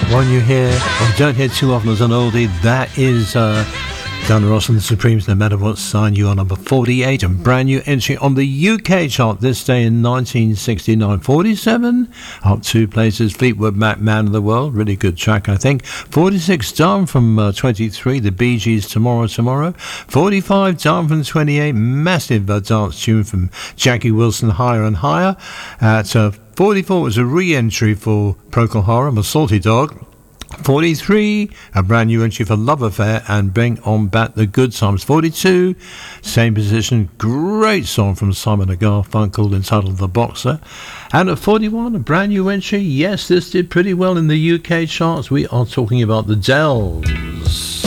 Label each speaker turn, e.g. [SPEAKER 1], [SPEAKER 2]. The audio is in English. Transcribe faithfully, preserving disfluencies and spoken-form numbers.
[SPEAKER 1] One you hear, or don't hear too often as an oldie, that is uh, Diana Ross and the Supremes, No Matter What Sign You Are, number forty-eight, and brand new entry on the U K chart this day in nineteen sixty-nine. forty-seven, up two places, Fleetwood Mac, Man of the World, really good track, I think. forty-six, down from uh, twenty-three, the Bee Gees, Tomorrow, Tomorrow. forty-five, down from twenty-eight, massive uh, dance tune from Jackie Wilson, Higher and Higher. At uh, forty-four was a re-entry for Procol Harum, A Salty Dog. forty-three, a brand new entry for Love Affair and Bring On Back the Good Times. forty-two, same position, great song from Simon and Garfunkel entitled The Boxer. And at forty-one, a brand new entry. Yes, this did pretty well in the U K charts. We are talking about the Dells.